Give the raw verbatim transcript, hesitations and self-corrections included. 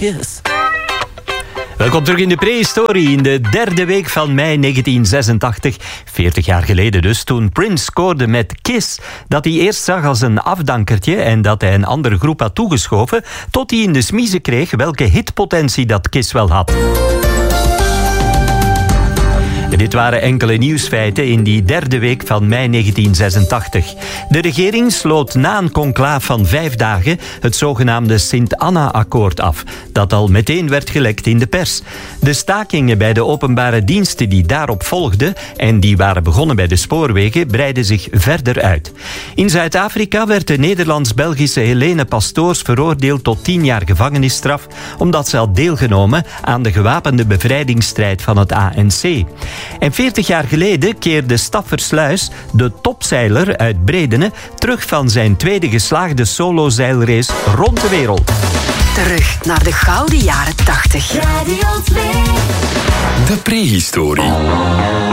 Kiss. Welkom terug in de prehistorie, in de derde week van mei negentien zesentachtig. veertig jaar geleden dus, toen Prince scoorde met Kiss, dat hij eerst zag als een afdankertje en dat hij een andere groep had toegeschoven, tot hij in de smiezen kreeg welke hitpotentie dat Kiss wel had. Dit waren enkele nieuwsfeiten in die derde week van mei negentien zesentachtig. De regering sloot na een conclaaf van vijf dagen het zogenaamde Sint-Anna-akkoord af, dat al meteen werd gelekt in de pers. De stakingen bij de openbare diensten die daarop volgden en die waren begonnen bij de spoorwegen, breidden zich verder uit. In Zuid-Afrika werd de Nederlands-Belgische Helene Pastoors veroordeeld tot tien jaar gevangenisstraf, omdat ze had deelgenomen aan de gewapende bevrijdingsstrijd van het A N C. En veertig jaar geleden keerde Staffersluis, de topzeiler uit Bredene, terug van zijn tweede geslaagde solozeilrace rond de wereld. Terug naar de gouden jaren tachtig. Radio twee. De prehistorie.